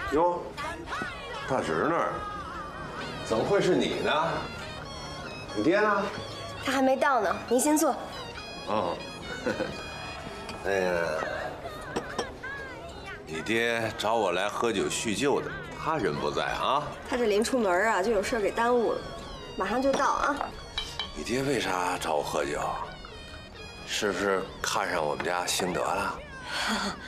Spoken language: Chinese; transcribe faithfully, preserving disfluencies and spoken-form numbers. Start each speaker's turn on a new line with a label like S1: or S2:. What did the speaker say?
S1: 哟，大侄女，怎么会是你呢？你爹呢？
S2: 他还没到呢，您先坐。
S1: 哦，那个，你爹找我来喝酒叙旧的，他人不在啊。
S2: 他这临出门啊，就有事给耽误了，马上就到啊。
S1: 你爹为啥找我喝酒？是不是看上我们家兴德了？